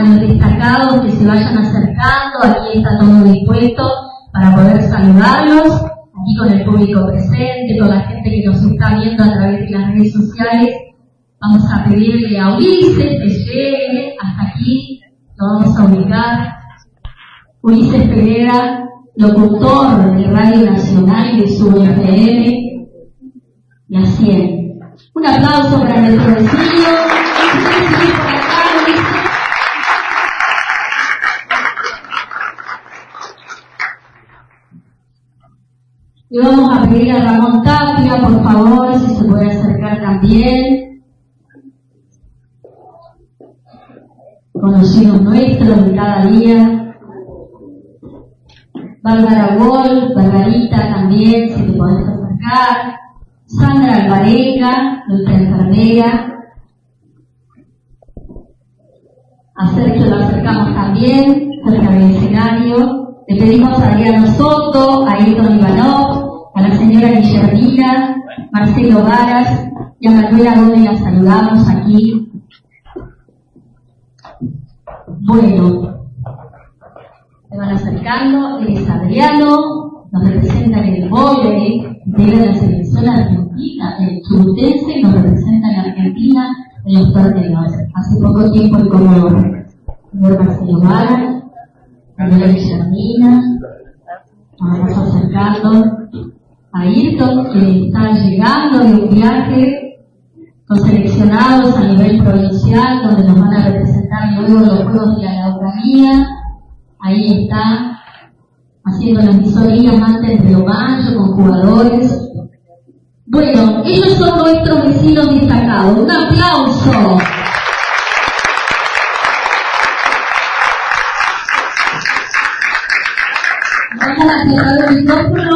los destacados que se vayan acercando, aquí está todo dispuesto para poder saludarlos, aquí con el público presente, con la gente que nos está viendo a través de las redes sociales. Vamos a pedirle a Ulises que llegue hasta aquí, lo vamos a ubicar. Ulises Pereira, locutor de Radio Nacional y de su FM, y así es. Un aplauso para nuestro vecino. Y vamos a pedir a Ramón Tapia, por favor, si se puede acercar también. Conocidos nuestros de cada día. Bárbara Gol, Barbarita también, si te podés acercar. Sandra Alvarenga, nuestra enfermera. A Sergio lo acercamos también, cerca del escenario. Le pedimos a Adriano Soto, a Ayrton Ivanov, a la señora Guillermina, Marcelo Varas y a Manuela Gómez, la saludamos aquí. Bueno, se van acercando, él es Adriano, nos representa en el vóley, integra la selección argentina, el chubutense, nos representa en Argentina en los torneos. Hace poco tiempo el señor Marcelo Varas, Manuela Guillermina, nos vamos acercando a Ayrton, que está llegando de un viaje con seleccionados a nivel provincial, donde nos van a representar luego los Juegos de la Araucanía. Ahí está, haciendo las visorías antes de Río Mayo con jugadores. Bueno, ellos son nuestros vecinos destacados. ¡Un aplauso! Vamos a cerrar el micrófono.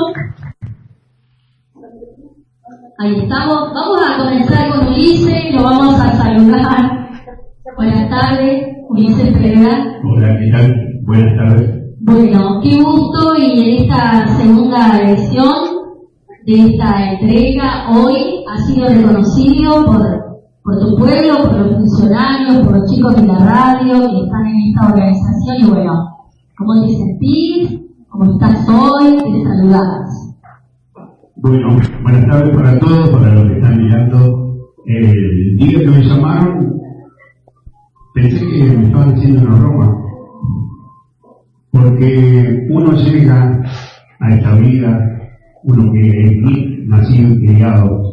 Ahí estamos. Vamos a comenzar con Ulises, lo vamos a saludar. Buenas tardes, Ulises Pereira. Hola, ¿qué tal? Buenas tardes. Bueno, qué gusto, y en esta segunda edición de esta entrega hoy ha sido reconocido por tu pueblo, por los funcionarios, por los chicos de la radio que están en esta organización. Y bueno, ¿cómo te sentís? ¿Cómo estás hoy? Te saludamos. Bueno, buenas tardes para todos, para los que están mirando. El día que me llamaron, pensé que me estaban haciendo una broma, porque uno llega a esta vida, uno que es nacido y criado,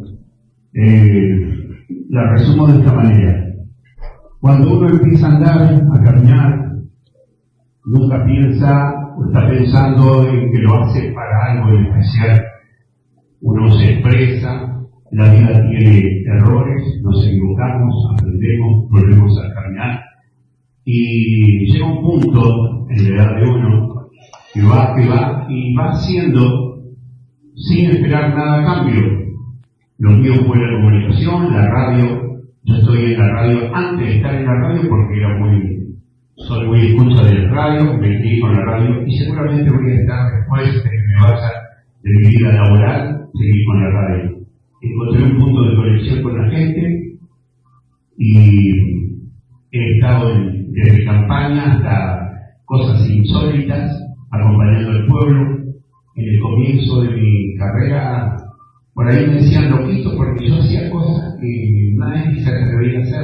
la resumo de esta manera. Cuando uno empieza a andar, a caminar, nunca piensa o está pensando en que lo hace para algo en especial. Uno se expresa, la vida tiene errores, nos equivocamos, aprendemos, volvemos a caminar, y llega un punto en la edad de uno que va y va haciendo sin esperar nada a cambio. Lo mío fue la comunicación, la radio. Yo estoy en la radio antes de estar en la radio porque soy muy escucha de la radio, me crié con la radio, y seguramente voy a estar después de que me vaya de mi vida laboral, seguir con la radio. Encontré un punto de conexión con la gente y he estado desde campaña hasta cosas insólitas, acompañando al pueblo. En el comienzo de mi carrera, por ahí me decían loquito porque yo hacía cosas que nadie se atrevía a hacer,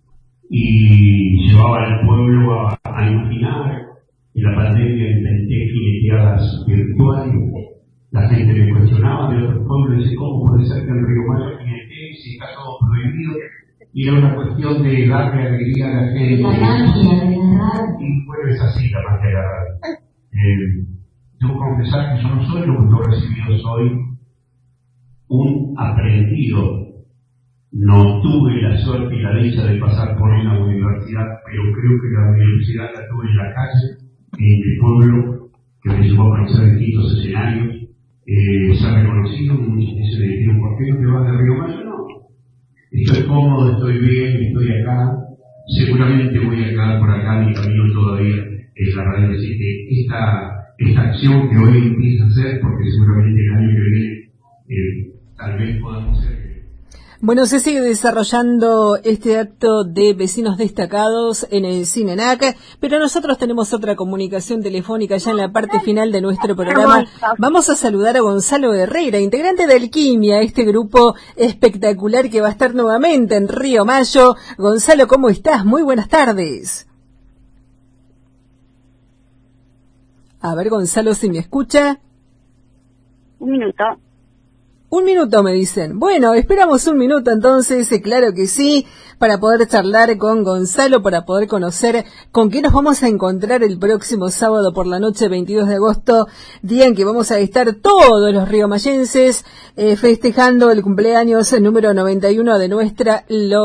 y llevaba al pueblo a imaginar. En la pandemia inventé jineteadas virtuales. La gente me cuestionaba de otros pueblos, y decía, ¿cómo puede ser que en Río Mayo jinetee si está todo prohibido? Y era una cuestión de darle alegría a la gente. La magia de la radio. Y bueno, es así la magia de la radio. Debo confesar que yo no soy locutor recibido, soy un aprendido. No tuve la suerte y la dicha de pasar por una universidad, pero creo que la universidad la tuve en la calle, en el pueblo, que me llevó a conocer distintos escenarios. Se ha reconocido, muchas veces me dijeron, ¿por qué no te vas de Río Mayo? No, estoy cómodo, estoy bien, estoy acá, seguramente voy a quedar por acá, mi camino todavía es la radio. Así que esta acción que hoy empieza a hacer, porque seguramente el año que viene tal vez podamos ser. Bueno, se sigue desarrollando este acto de vecinos destacados en el CINENAC, pero nosotros tenemos otra comunicación telefónica ya en la parte final de nuestro programa. Vamos a saludar a Gonzalo Herrera, integrante de Alquimia, este grupo espectacular que va a estar nuevamente en Río Mayo. Gonzalo, ¿cómo estás? Muy buenas tardes. A ver, Gonzalo, si me escucha. Un minuto me dicen. Bueno, esperamos un minuto entonces, claro que sí, para poder charlar con Gonzalo, para poder conocer con qué nos vamos a encontrar el próximo sábado por la noche, 22 de agosto, día en que vamos a estar todos los riomayenses festejando el cumpleaños número 91 de nuestra